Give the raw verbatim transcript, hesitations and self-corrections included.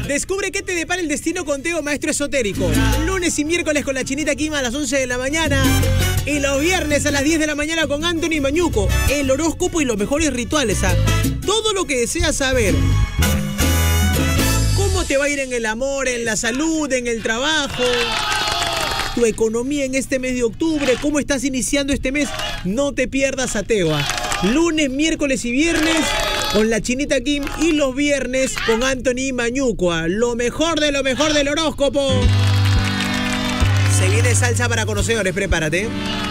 Descubre qué te depara el destino con Teo, maestro esotérico. Lunes y miércoles con la Chinita Kim a las once de la mañana. Y los viernes a las diez de la mañana con Anthony Mañuco. El horóscopo y los mejores rituales. ¿Ah? Todo lo que deseas saber. ¿Cómo te va a ir en el amor, en la salud, en el trabajo? Tu economía en este mes de octubre. ¿Cómo estás iniciando este mes? No te pierdas a Teo. ¿Ah? Lunes, miércoles y viernes con la Chinita Kim y los viernes con Anthony Mañuco. Lo mejor de lo mejor del horóscopo. Se viene salsa para conocedores, prepárate.